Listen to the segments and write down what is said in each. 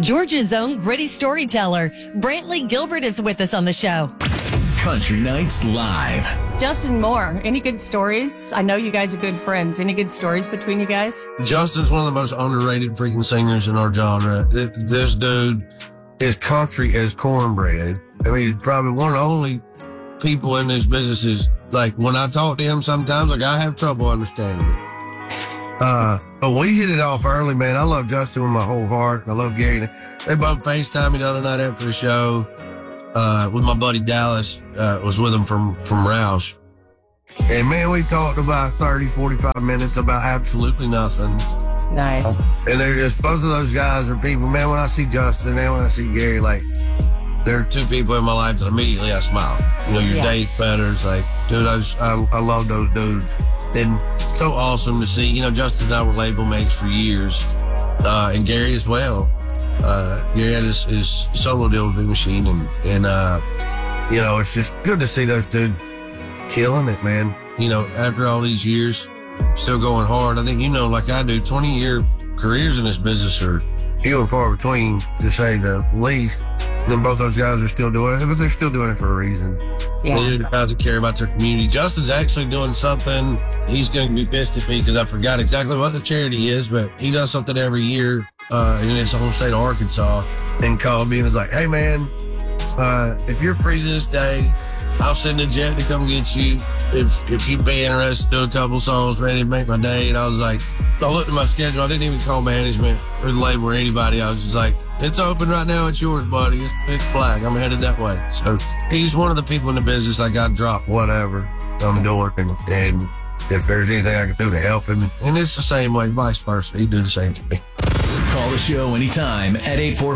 Georgia's own gritty storyteller, Brantley Gilbert, is with us on the show. Country Nights Live. Justin Moore, any good stories? I know you guys are good friends. Any good stories between you guys? Justin's one of the most underrated freaking singers in our genre. This dude is country as cornbread. I mean, he's probably one of the only people in this business is, like, when I talk to him sometimes, like, I have trouble understanding it. But we hit it off early, man. I love Justin with my whole heart. I love Gary. They both FaceTimed me the other night after the show. With my buddy Dallas, was with him from Roush. And man, we talked about 30, 45 minutes about absolutely nothing. Nice. And they're just, both of those guys are people, man, when I see Justin and when I see Gary, like, there are two people in my life that immediately I smile. You know, your date better. It's like, dude, I love those dudes. And so awesome to see. You know, Justin and I were label mates for years, and Gary as well. Gary had his solo deal with Big Machine, and you know, it's just good to see those dudes killing it, man. You know, after all these years, still going hard. I think, you know, like I do, 20-year careers in this business are few and far between, to say the least. Then both those guys are still doing it, but they're still doing it for a reason. Yeah. They're the guys that care about their community. Justin's actually doing something. He's going to be pissed at me because I forgot exactly what the charity is, but he does something every year in his home state of Arkansas, and called me and was like, hey, man, if you're free this day, I'll send a jet to come get you. If you'd be interested to do a couple songs, ready to make my day. And I was like, I looked at my schedule. I didn't even call management or the label or anybody. I was just like, it's open right now. It's yours, buddy. It's black. I'm headed that way. So he's one of the people in the business I got dropped whatever I'm doing. And if there's anything I can do to help him, and it's the same way, vice versa. He'd do the same to me. Call the show anytime at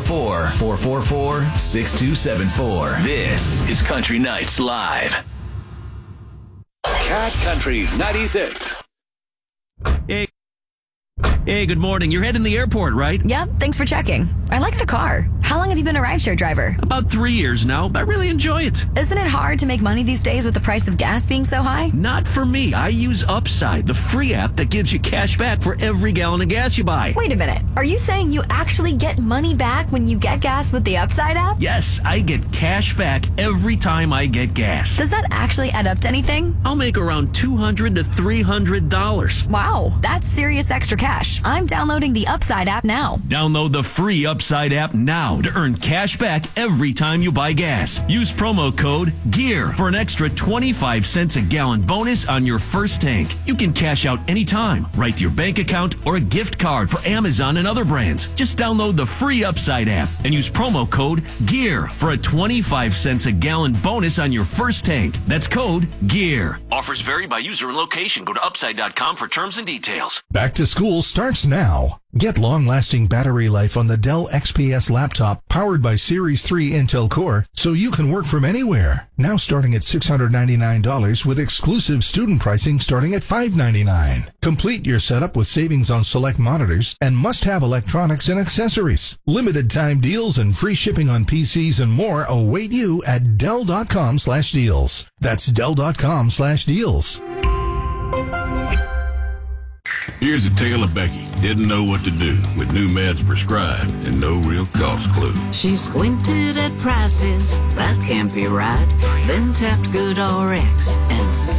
844-444-6274. This is Country Nights Live. Cat Country 96. Hey, good morning. You're heading to the airport, right? Yep, thanks for checking. I like the car. How long have you been a rideshare driver? About 3 years now. I really enjoy it. Isn't it hard to make money these days with the price of gas being so high? Not for me. I use Upside, the free app that gives you cash back for every gallon of gas you buy. Wait a minute. Are you saying you actually get money back when you get gas with the Upside app? Yes, I get cash back every time I get gas. Does that actually add up to anything? I'll make around $200 to $300. Wow, that's serious extra cash. I'm downloading the Upside app now. Download the free Upside app now to earn cash back every time you buy gas. Use promo code GEAR for an extra 25 cents a gallon bonus on your first tank. You can cash out anytime, right to your bank account, or a gift card for Amazon and other brands. Just download the free Upside app and use promo code GEAR for a 25 cents a gallon bonus on your first tank. That's code GEAR. Offers vary by user and location. Go to upside.com for terms and details. Back to school starts now. Get long-lasting battery life on the Dell XPS laptop powered by Series 3 Intel Core so you can work from anywhere. Now starting at $699 with exclusive student pricing starting at $599. Complete your setup with savings on select monitors and must-have electronics and accessories. Limited time deals and free shipping on PCs and more await you at Dell.com/deals. That's Dell.com/deals. Here's a tale of Becky. Didn't know what to do with new meds prescribed and no real cost clue. She squinted at prices, that can't be right. Then tapped GoodRx and